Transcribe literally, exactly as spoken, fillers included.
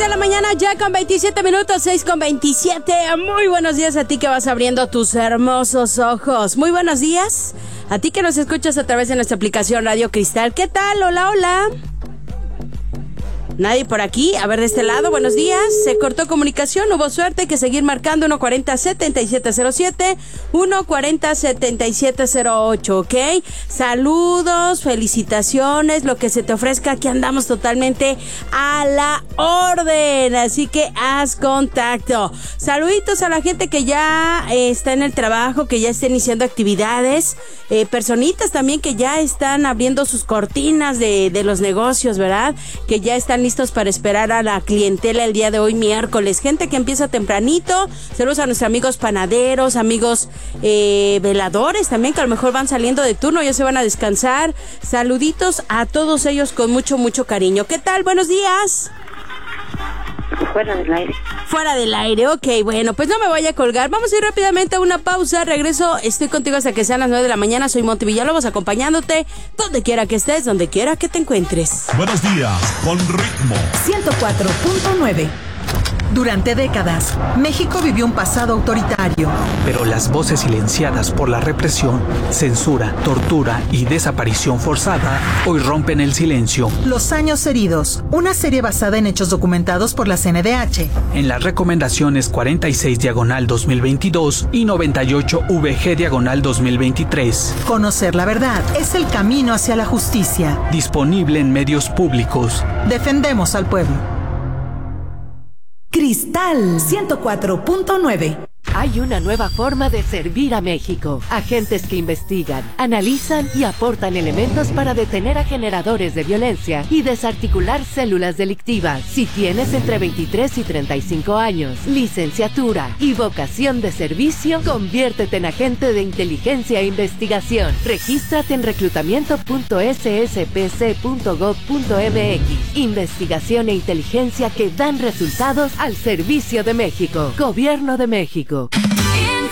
de la mañana, ya con veintisiete minutos, seis con veintisiete. Muy buenos días a ti que vas abriendo tus hermosos ojos. Muy buenos días a ti que nos escuchas a través de nuestra aplicación Radio Cristal. ¿Qué tal? Hola, hola. Nadie por aquí. A ver, de este lado, buenos días. Se cortó comunicación, hubo suerte. Hay que seguir marcando uno cuarenta, setenta y siete cero siete, uno cuarenta, setenta y siete cero ocho, ¿ok? Saludos, felicitaciones, lo que se te ofrezca. Aquí andamos totalmente a la orden, así que haz contacto. Saluditos a la gente que ya eh, está en el trabajo, que ya está iniciando actividades. Eh, personitas también que ya están abriendo sus cortinas de, de los negocios, ¿verdad? Que ya están listos para esperar a la clientela el día de hoy, miércoles. Gente que empieza tempranito. Saludos a nuestros amigos panaderos, amigos eh, veladores también, que a lo mejor van saliendo de turno, ya se van a descansar. Saluditos a todos ellos con mucho, mucho cariño. ¿Qué tal? Buenos días. Fuera del aire. Fuera del aire, ok, bueno, pues no me vaya a colgar. Vamos a ir rápidamente a una pausa. Regreso, estoy contigo hasta que sean las nueve de la mañana. Soy Monty Villalobos, acompañándote donde quiera que estés, donde quiera que te encuentres. Buenos días, con ritmo. ciento cuatro punto nueve. Durante décadas, México vivió un pasado autoritario. Pero las voces silenciadas por la represión, censura, tortura y desaparición forzada hoy rompen el silencio. Los años heridos, una serie basada en hechos documentados por la C N D H. En las recomendaciones cuarenta y seis diagonal dos mil veintidós y noventa y ocho V G diagonal dos mil veintitrés. Conocer la verdad es el camino hacia la justicia. Disponible en medios públicos. Defendemos al pueblo. Cristal ciento cuatro punto nueve. Hay una nueva forma de servir a México. Agentes que investigan, analizan y aportan elementos para detener a generadores de violencia y desarticular células delictivas. Si tienes entre veintitrés y treinta y cinco años, licenciatura y vocación de servicio, conviértete en agente de inteligencia e investigación. Regístrate en reclutamiento punto s s p c punto gov punto m x. Investigación e inteligencia que dan resultados al servicio de México. Gobierno de México.